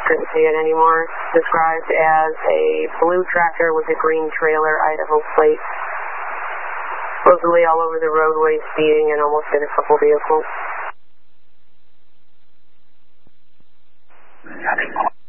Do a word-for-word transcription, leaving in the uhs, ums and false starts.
couldn't see it anymore. Described as a blue tractor with a green trailer, Idaho plate. Supposedly all over the roadway, speeding, and almost hit a couple vehicles.